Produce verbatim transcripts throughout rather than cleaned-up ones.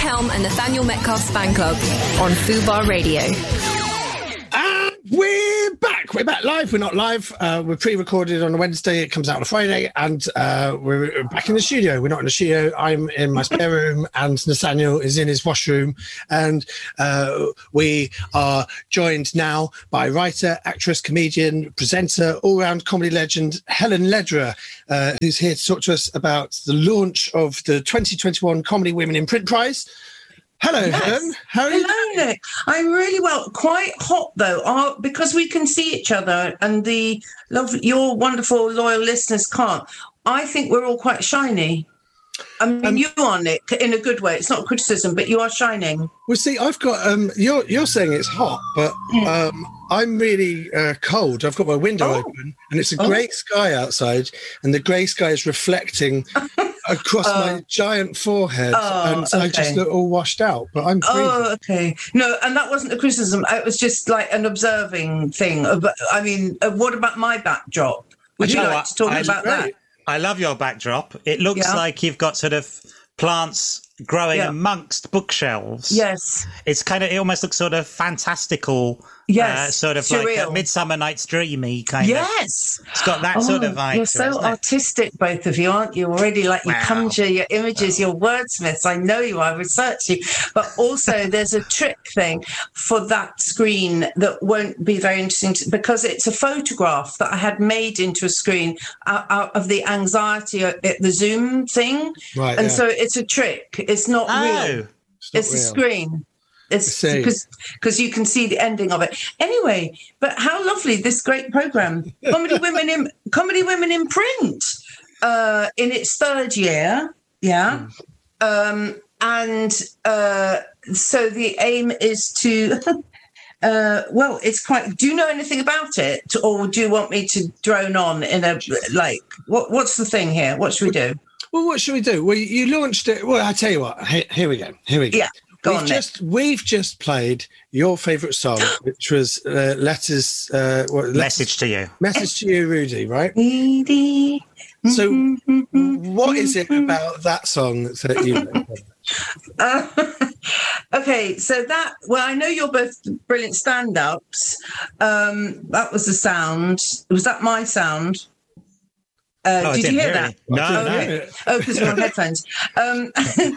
Helm and Nathaniel Metcalf's fan club on Fubar Radio. And we're back. We're back live. We're not live. Uh, we're pre-recorded on a Wednesday. It comes out on a Friday. And uh, we're back in the studio. We're not in the studio. I'm in my spare room and Nathaniel is in his washroom. And uh, we are joined now by writer, actress, comedian, presenter, all-round comedy legend, Helen Lederer, uh, who's here to talk to us about the launch of the twenty twenty-one Comedy Women in Print Prize. Hello, yes. Helen. How are you? Hello, Nick. I'm really well. Quite hot, though, uh, because we can see each other and the love, your wonderful, loyal listeners can't. I think we're all quite shiny. I mean, um, you are, Nick, in a good way. It's not criticism, but you are shining. Well, see, I've got, um, you're, you're saying it's hot, but um, I'm really uh, cold. I've got my window oh. open and it's a grey oh. sky outside and the grey sky is reflecting across uh, my giant forehead oh, and okay. I just look all washed out, but I'm freezing. Oh, okay. No, and that wasn't a criticism. It was just like an observing thing. I mean, what about my backdrop? Would you, you like to talk I, about I, that? I love your backdrop. It looks yeah. like you've got sort of plants growing yeah. amongst bookshelves. Yes. It's kind of, it almost looks sort of fantastical. Yes. Uh, sort of surreal. Like a Midsummer Night's Dreamy kind yes. of. Yes. It's got that oh, sort of vibe. You're so it, artistic, both of you, aren't you? Already, like, you wow. conjure your images, wow. your wordsmiths. I know you are, research you. But also, there's a trick thing for that screen that won't be very interesting to, because it's a photograph that I had made into a screen out, out of the anxiety at the Zoom thing. Right, and yeah. so it's a trick. It's not oh. real. It's, not it's real. a screen. It's because because you can see the ending of it. Anyway, but how lovely, this great program, Comedy Women in Comedy Women in Print, uh, in its third year, yeah. Mm. Um, and uh, so the aim is to, uh, well, it's quite. Do you know anything about it, or do you want me to drone on in a like? What what's the thing here? What should we do? Well, what should we do? Well, you launched it. Well, I tell you what. Here, here we go. Here we go. Yeah. Go we've on, just Nick. We've just played your favourite song, which was uh, "Letters." Uh, what, letters, Message to You. Message to You, Rudy. Right. So, what is it about that song that you? uh, okay, so that. Well, I know you're both brilliant stand-ups. Um, that was the sound. Was that my sound? Uh, oh, did you hear that? It. No, oh, no. Okay. Oh, because we're on headphones. Um,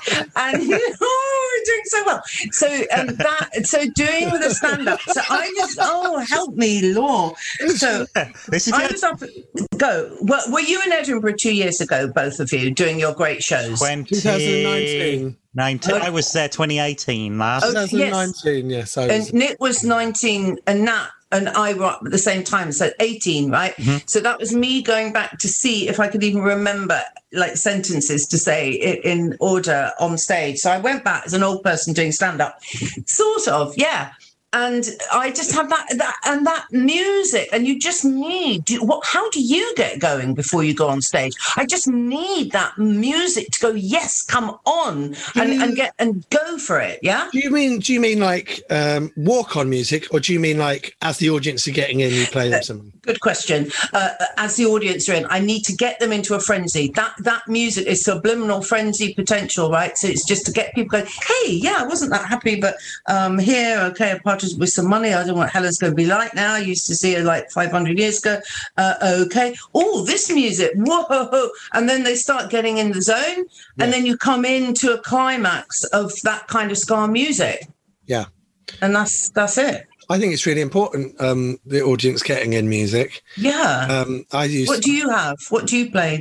and oh, we're doing so well. So um, that, so doing the stand-up. So I was, oh, help me, Law. So this is I was up. Go. Well, were you in Edinburgh two years ago, both of you, doing your great shows? twenty twenty nineteen. nineteen. I was there twenty eighteen last. Oh, twenty nineteen. Yes. yes I was. And Nick was nineteen, and Nat and I were up at the same time, so eighteen, right? Mm-hmm. So that was me going back to see if I could even remember like sentences to say in order on stage. So I went back as an old person doing stand-up, sort of, yeah. And I just have that, that and that music, and you just need, do, what? How do you get going before you go on stage? I just need that music to go, yes, come on, and, you, and get and go for it, yeah? Do you mean, do you mean like um, walk-on music, or do you mean like as the audience are getting in, you play them something? Good question. Uh, as the audience are in, I need to get them into a frenzy. That that music is subliminal frenzy potential, right? So it's just to get people going, hey, yeah, I wasn't that happy, but um, here, okay, I parted with some money. I don't know what Helen's going to be like now. I used to see her like five hundred years ago. Uh, okay. Oh, this music. Whoa. And then they start getting in the zone. Yeah. And then you come into a climax of that kind of ska music. Yeah. And that's that's it. I think it's really important, um, the audience getting in music. Yeah. Um, I use. What do you have? What do you play?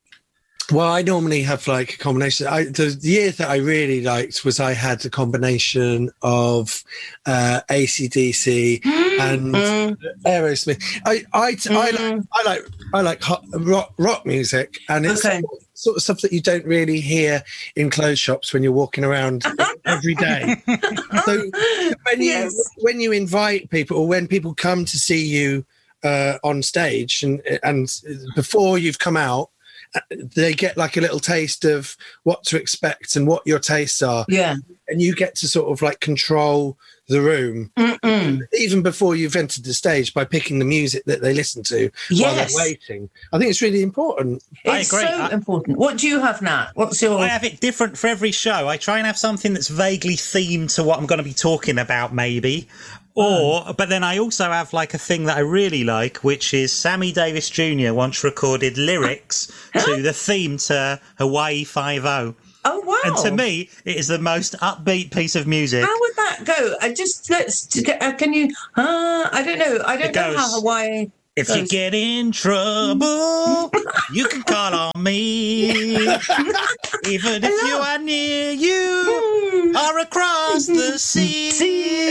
Well, I normally have like a combination. I, the year that I really liked was I had a combination of uh, A C D C and mm. Aerosmith. I I, mm. I, like, I like I like hot, rock rock music, and it's okay. sort, of, sort of stuff that you don't really hear in clothes shops when you're walking around every day. So when you yes. when you invite people, or when people come to see you uh, on stage, and and before you've come out. they get like a little taste of what to expect and what your tastes are. Yeah. And you get to sort of like control the room Mm-mm. even before you've entered the stage by picking the music that they listen to yes. while they're waiting. I think it's really important. It's I agree. so I, important. What do you have, Nat? What's your... I have it different for every show. I try and have something that's vaguely themed to what I'm going to be talking about, maybe. Or, oh. but then I also have like a thing that I really like, which is Sammy Davis Junior once recorded lyrics to the theme to Hawaii Five-O. Oh, wow. And to me, it is the most upbeat piece of music. How would that go? I just, let's, can you, uh, I don't know. I don't know how Hawaii If goes. you get in trouble, you can call on me. Even if you are near you or across the sea.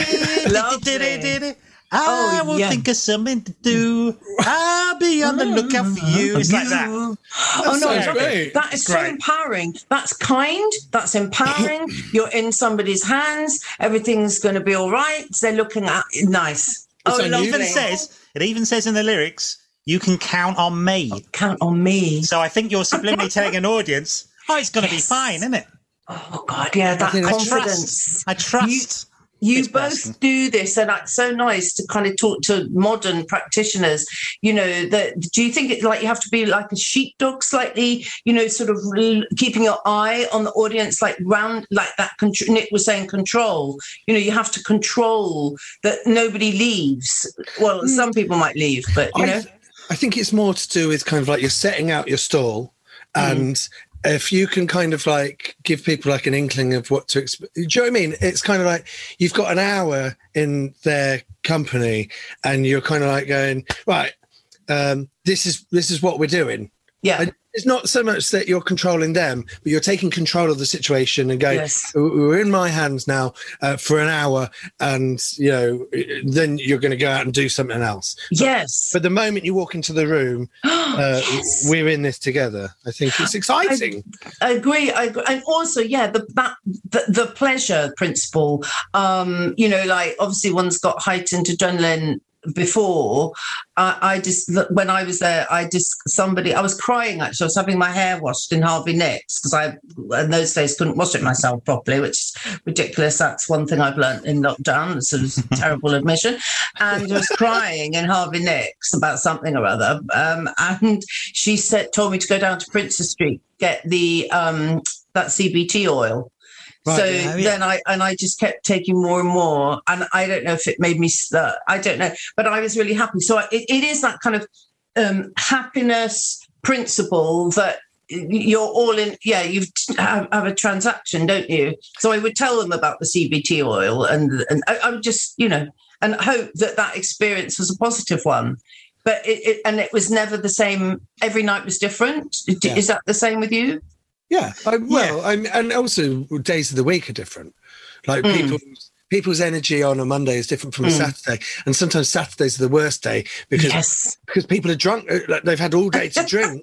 I oh, will yeah. think of something to do. I'll be on the lookout for you. It's like that. Oh, no, that's great. That is it's so great. empowering. That's kind. That's empowering. You're in somebody's hands. Everything's going to be all right. They're looking at nice. It's oh, unusual. lovely. It even says, it even says in the lyrics, you can count on me. Count on me. So I think you're subliminally telling an audience, oh, it's going to yes. be fine, isn't it? Oh, God, yeah, that confidence. I trust. I trust. You, you both person. do this, and it's so nice to kind of talk to modern practitioners. You know, that do you think it's like you have to be like a sheepdog slightly, you know, sort of keeping your eye on the audience, like round, like that Nick was saying, control. You know, you have to control that nobody leaves. Well, mm. some people might leave, but, you I, know. I think it's more to do with kind of like you're setting out your stall and mm. if you can kind of like give people like an inkling of what to expect, do you know what I mean? It's kind of like you've got an hour in their company and you're kind of like going, right, um, this is this is what we're doing. Yeah. And it's not so much that you're controlling them, but you're taking control of the situation and going, yes. we're in my hands now uh, for an hour. And, you know, then you're going to go out and do something else. Yes. But the moment you walk into the room, uh, yes. we're in this together. I think it's exciting. I, I agree. I agree. And also, yeah, the, that, the, the pleasure principle, um, you know, like obviously one's got heightened adrenaline before. I, I just, when I was there, I just, somebody, I was crying actually. I was having my hair washed in Harvey Nicks because I, in those days, couldn't wash it myself properly, which is ridiculous. That's one thing I've learned in lockdown. It's a terrible admission. And I was crying in Harvey Nicks about something or other. Um, and she said, told me to go down to Princess Street, get the, um, that C B T oil. Right, so yeah, yeah. then I and I just kept taking more and more, and I don't know if it made me slur. I don't know, but I was really happy. So I, it, it is that kind of um, happiness principle that you're all in. Yeah, you have, have a transaction, don't you? So I would tell them about the C B T oil, and and I, I would just you know and hope that that experience was a positive one. But it, it and it was never the same. Every night was different. Yeah. Is that the same with you? Yeah, I, well, yeah. I'm, and also days of the week are different. Like mm. people's people's energy on a Monday is different from a mm. Saturday, and sometimes Saturdays are the worst day because yes. because people are drunk. Like they've had all day to drink,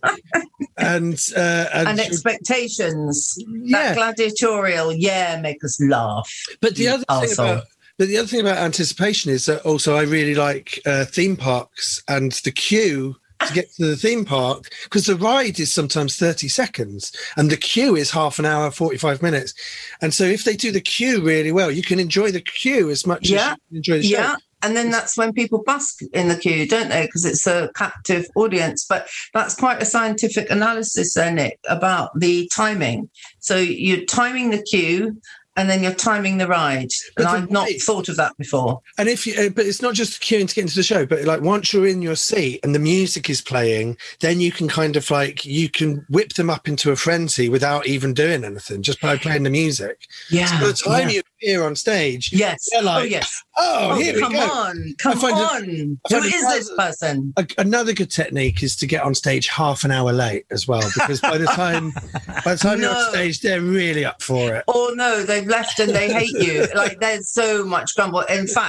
and, uh, and and expectations. Yeah. That gladiatorial, yeah, make us laugh. But the other also. thing about but the other thing about anticipation is that also I really like uh, theme parks and the queue to get to the theme park, because the ride is sometimes thirty seconds and the queue is half an hour, forty-five minutes. And so if they do the queue really well, you can enjoy the queue as much yeah. as you enjoy the show. Yeah. And then that's when people busk in the queue, don't they? Because it's a captive audience. But that's quite a scientific analysis there, Nick, about the timing. So you're timing the queue and then you're timing the ride. And I've not thought of that before. And if you, but it's not just queuing to get into the show, but like once you're in your seat and the music is playing, then you can kind of like, you can whip them up into a frenzy without even doing anything, just by playing the music. Yeah. So by the time yeah. you appear on stage, yes. they're like, oh, yes. oh, oh here come we go. on, come on. Who is this person? A, another good technique is to get on stage half an hour late as well, because by the time, by the time no. you're on stage, they're really up for it. Or no, they've left and they hate you. Like there's so much grumble. In fact,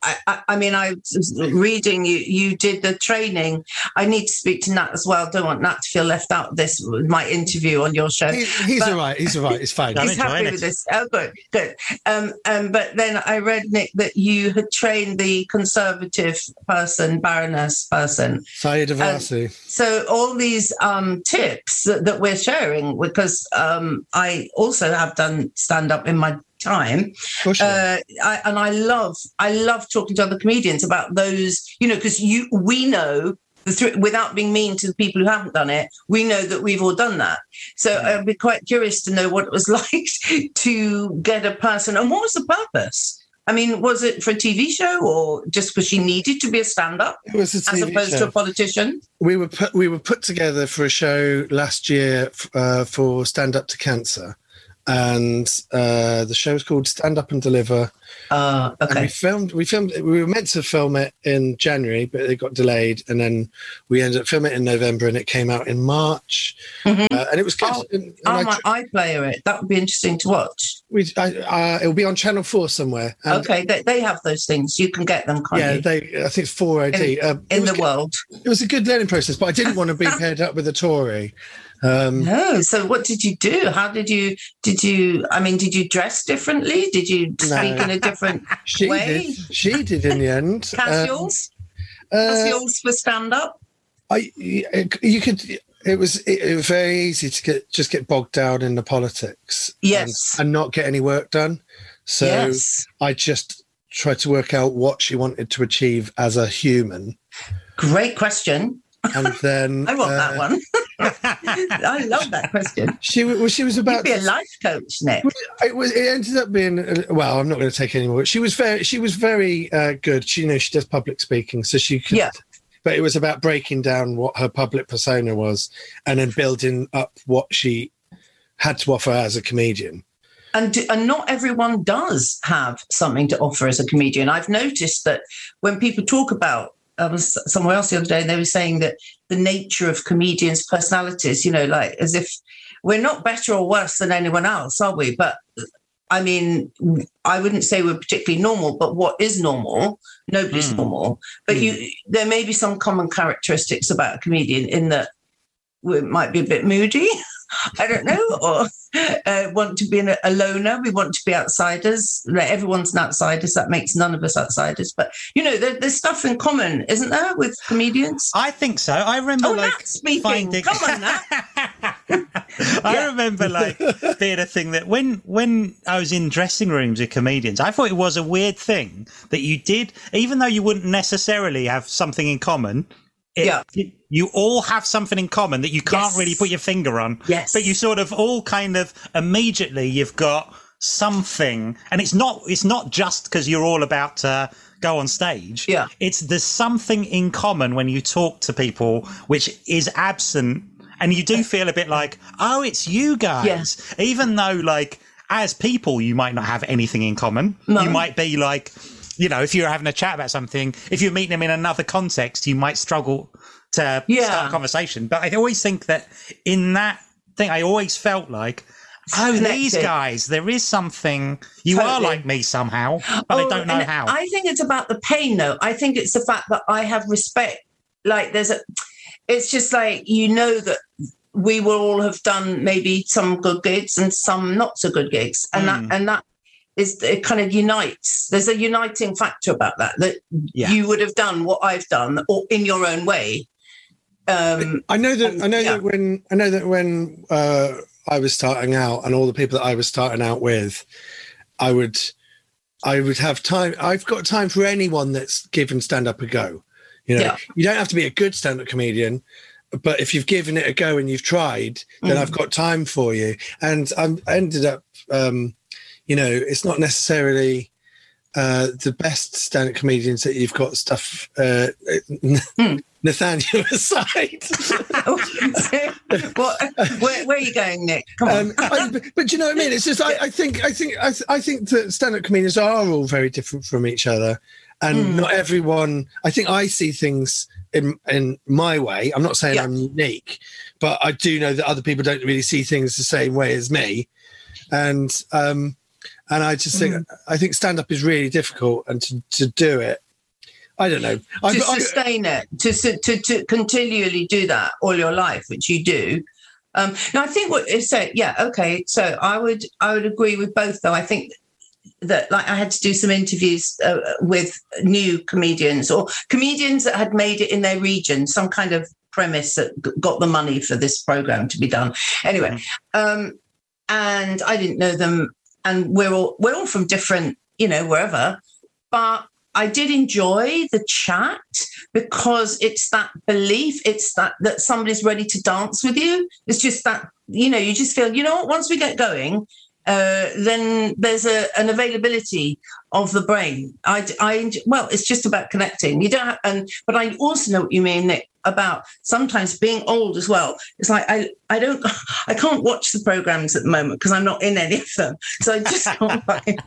I, I, I mean, I was reading you. You did the training. I need to speak to Nat as well. Don't want Nat to feel left out of this with my interview on your show. He, he's But- all right. He's all right. It's fine. I'm He's happy enjoying with it. this. Oh, good, good. Um, um, but then I read, Nick, that you had trained the conservative person, Baroness person. Saeed Avasi. So all these um, tips that, that we're sharing, because um, I also have done stand up in my time, Of uh, I, and I love, I love talking to other comedians about those, you know, because you, we know. The th- without being mean to the people who haven't done it, we know that we've all done that. So I'd be quite curious to know what it was like to get a person. And what was the purpose? I mean, was it for a T V show or just because she needed to be a stand-up It was a T as V opposed show. to a politician? We were put we were put together for a show last year uh, for Stand Up to Cancer, and uh, the show was called Stand Up and Deliver. Uh, And we okay. filmed. We filmed. We were meant to film it in January, but it got delayed, and then we ended up filming it in November, and it came out in March, Mhm. uh, and it was good. Oh, and, and Oh, I, my iPlayer it. That would be interesting to watch. we, I, uh, it'll be on Channel Four somewhere. And, Okay, they, they have those things. You can get them, can't Yeah, you? they. I think it's four O D. Uh, it In was the good- world. It was a good learning process, but I didn't want to be paired up with a Tory. Um, No. So what did you do? How did you, did you, I mean, did you dress differently? Did you speak in a different she way? did. She did in the end. Casuals? Um, uh, Casuals for stand-up? I, you could. It was. It was very easy to get just get bogged down in the politics. Yes. and, and not get any work done. So Yes. I just tried to work out what she wanted to achieve as a human, Great question. and then I want uh, that one. I love that question. She wa- well, she was You'd about. be a life coach, Nick. It was. It ended up being. uh, Well, I'm not going to take any more. She was very. She was very uh, good. She, you know, she does public speaking, so she could. Yeah. But it was about breaking down what her public persona was, and then building up what she had to offer as a comedian. And, do, and not everyone does have something to offer as a comedian. I've noticed that when people talk about, I was somewhere else the other day, and they were saying that the nature of comedians' personalities, you know, like as if we're not better or worse than anyone else, are we? But I mean, I wouldn't say we're particularly normal, but what is normal? Nobody's Mm. normal. But Mm. you, there may be some common characteristics about a comedian in that we might be a bit moody. I don't know, or uh, want to be an, a loner. We want to be outsiders. Like, everyone's an outsider, so that makes none of us outsiders. But, you know, there, there's stuff in common, isn't there, with comedians? I think so. I remember Oh, like Nat speaking. finding. Come on, Nat. I Yeah. remember like being a thing that when when I was in dressing rooms with comedians, I thought it was a weird thing that you did, even though you wouldn't necessarily have something in common. It, Yeah. it- you all have something in common that you can't Yes. really put your finger on. Yes. But you sort of all kind of immediately you've got something, and it's not it's not just because you're all about to go on stage. Yeah. It's there's something in common when you talk to people which is absent, and you do feel a bit like, oh, it's you guys. Yes. Even though like as people you might not have anything in common. No. You might be like, you know, if you're having a chat about something, if you're meeting them in another context, you might struggle to Yeah. start a conversation. But I always think that in that thing, I always felt like, oh, these Connected. guys, there is something. You are Totally. like me somehow, but I Oh, don't know and how. I think it's about the pain, though. I think it's the fact that I have respect. Like, there's a, it's just like, you know, that we will all have done maybe some good gigs and some not so good gigs. And Mm. that, and that is, it kind of unites. There's a uniting factor about that, that Yeah. you would have done what I've done or in your own way. Um, I know that. And, I know yeah. that when I know that when uh, I was starting out, and all the people that I was starting out with, I would, I would have time. I've got time for anyone that's given stand up a go. You know, Yeah. you don't have to be a good stand up comedian, but if you've given it a go and you've tried, then Mm. I've got time for you. And I'm, I ended up, um, you know, it's not necessarily uh, the best stand up comedians that you've got stuff. Uh, Mm. Nathaniel aside. what, where, where are you going, Nick? Come on. Um, I, but, but do you know what I mean? It's just I, I think I think I, th- I think that stand-up comedians are all very different from each other, and Mm. not everyone. I think I see things in in my way. I'm not saying Yeah. I'm unique, but I do know that other people don't really see things the same way as me, and um, And I just think mm. I think stand up is really difficult, and to, to do it, I don't know. To I, sustain I, it, to, to to continually do that all your life, which you do. Um, now, I think what is said, yeah, okay. So I would I would agree with both, though. I think that, like, I had to do some interviews uh, with new comedians or comedians that had made it in their region, some kind of premise that got the money for this program to be done. Anyway, mm-hmm. um, and I didn't know them, and we're all we're all from different, you know, wherever, but I did enjoy the chat because it's that belief, it's that that somebody's ready to dance with you. It's just that, you know, you just feel, you know what, once we get going, uh, then there's a, an availability of the brain. I, I, well, it's just about connecting. You don't have, and but I also know what you mean, Nick, about sometimes being old as well. It's like I, I don't, I can't watch the programs at the moment because I'm not in any of them. So I just can't,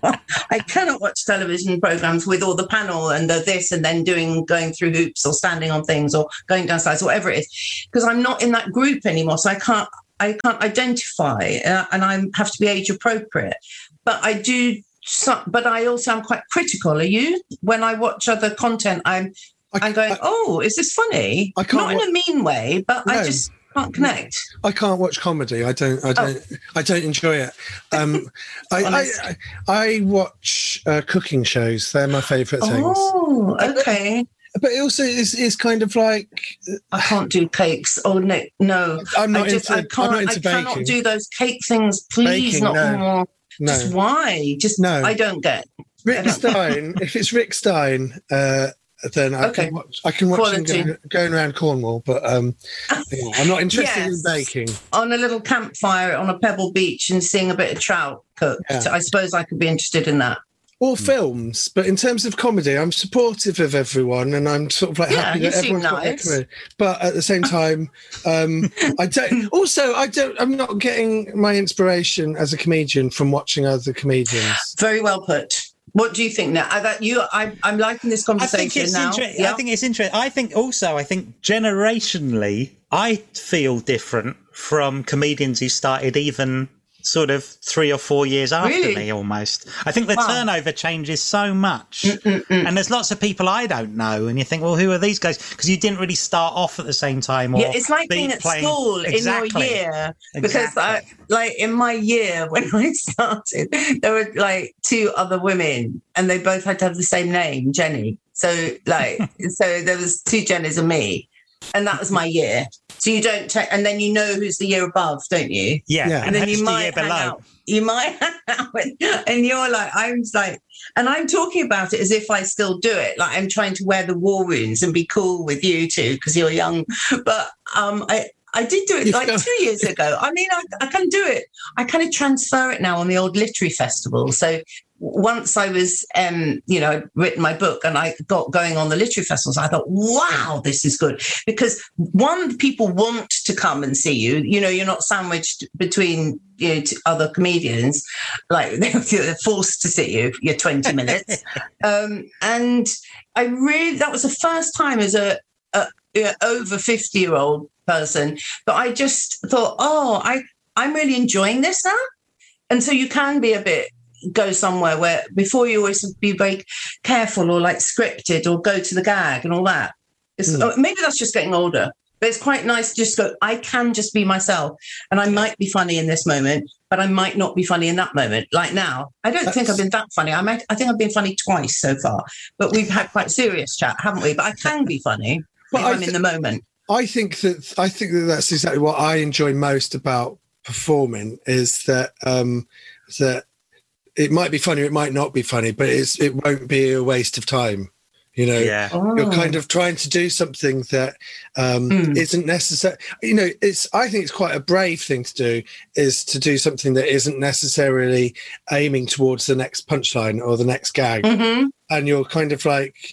I cannot watch television programs with all the panel and the this and then doing, going through hoops or standing on things or going downstairs, whatever it is, because I'm not in that group anymore. So I can't, I can't identify, uh, and I have to be age appropriate. But I do, so, but I also am quite critical. Are you? When I watch other content, I'm, I, I'm going, I, oh, is this funny? I can't, not in a mean way, but no, I just can't connect. I can't watch comedy. I don't. I don't. Oh. I don't enjoy it. Um, I, I, I watch uh, cooking shows. They're my favourite things. Oh, okay. But it also is is kind of like I can't do cakes. Oh no, no. I'm not I just into. I can't. I'm not into I baking. cannot do those cake things. Please, baking, not no. more. No. Just why? Just no. I don't get. Rick don't. Stein. If it's Rick Stein, uh, then I okay. can watch. I can watch him going, going around Cornwall. But um, yeah, I'm not interested yes. in baking. On a little campfire on a pebble beach and seeing a bit of trout cooked. Yeah. I suppose I could be interested in that. Or films, but in terms of comedy, I'm supportive of everyone, and I'm sort of like yeah, happy you that seem everyone's got nice. their career. But at the same time, um, I don't. Also, I don't. I'm not getting my inspiration as a comedian from watching other comedians. Very well put. What do you think now? I, that you, I, I'm liking this conversation I think it's now. Inter- yeah. I think it's interesting. I think also, I think generationally, I feel different from comedians who started even sort of three or four years after really? me almost. I think the wow. turnover changes so much. Mm-mm-mm. And there's lots of people I don't know. And you think, well, who are these guys? Because you didn't really start off at the same time. Or yeah, it's like being at playing... school exactly. in your year. Exactly. Because I, like in my year when I started, there were like two other women and they both had to have the same name, Jenny. So like, so there was two Jennys and me. And that was my year. So you don't take, and then you know who's the year above, don't you? Yeah. yeah. And then you the might hang out. You might hang out with, and you're like, I'm like, and I'm talking about it as if I still do it. Like I'm trying to wear the war wounds and be cool with you two because you're young. But um, I, I did do it like two years ago. I mean, I, I can do it. I kind of transfer it now on the old literary festival. So once I was, um, you know, I'd written my book and I got going on the literary festivals, I thought, wow, this is good. Because one, people want to come and see you. You know, you're not sandwiched between, you know, other comedians. Like they're forced to see you. You're twenty minutes. um, and I really, that was the first time as a, a, a over fifty-year-old person that I just thought, oh, I, I'm really enjoying this now. And so you can be a bit, go somewhere where before you always be very careful or like scripted or go to the gag and all that. It's, mm. Maybe that's just getting older, but it's quite nice to just go, I can just be myself and I might be funny in this moment, but I might not be funny in that moment. Like now, I don't that's... think I've been that funny. I might, I think I've been funny twice so far, but we've had quite serious chat, haven't we? But I can be funny if I'm th- in the moment. I think that I think that that's exactly what I enjoy most about performing is that um, that it might be funny, it might not be funny, but it's it won't be a waste of time. You know, yeah. oh. You're kind of trying to do something that um, mm. isn't necessary. You know, it's I think it's quite a brave thing to do is to do something that isn't necessarily aiming towards the next punchline or the next gag, mm-hmm. and you're kind of like.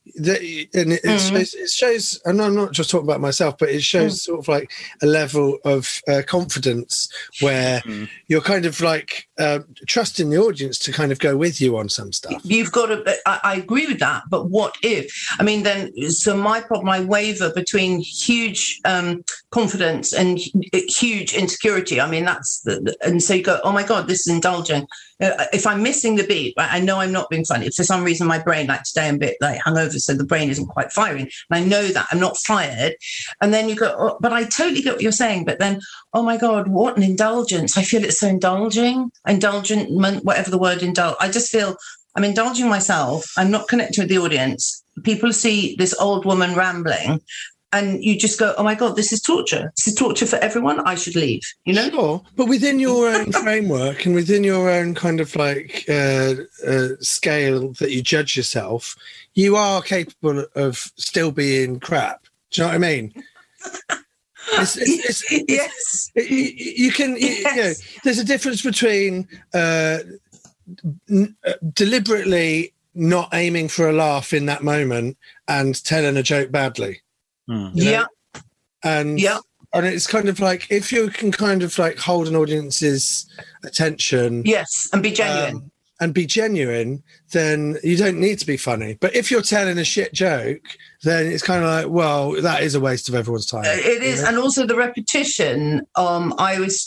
The, and it, it, Mm. shows, it shows, and I'm not just talking about myself, but it shows Mm. sort of like a level of uh, confidence where Mm. you're kind of like uh, trusting the audience to kind of go with you on some stuff. You've got to, I, I agree with that, but what if? I mean, then, so my problem, I waver between huge um, confidence and hu- huge insecurity. I mean, that's, the, the- and so you go, oh my God, this is indulgent. Uh, if I'm missing the beat, right, I know I'm not being funny. If for some reason my brain, like today, I'm a bit like hungover, so the brain isn't quite firing. And I know that I'm not fired. And then you go, oh, but I totally get what you're saying. But then, oh my God, what an indulgence. I feel it's so indulging, indulgent, whatever the word indulge. I just feel I'm indulging myself. I'm not connecting with the audience. People see this old woman rambling. And you just go, oh my God, this is torture. This is torture for everyone. I should leave, you know? Sure, but within your own framework and within your own kind of like uh, uh, scale that you judge yourself, you are capable of still being crap. Do you know what I mean? It's, it's, it's, Yes. it, you, you can, you, Yes. you know, there's a difference between uh, n- uh, deliberately not aiming for a laugh in that moment and telling a joke badly. Mm. You know? Yeah. And Yeah. and it's kind of like if you can kind of like hold an audience's attention Yes. And be genuine. um, and be genuine, then you don't need to be funny. But if you're telling a shit joke, then it's kind of like, well, that is a waste of everyone's time. Uh, It you is. know? And also the repetition. Um, I was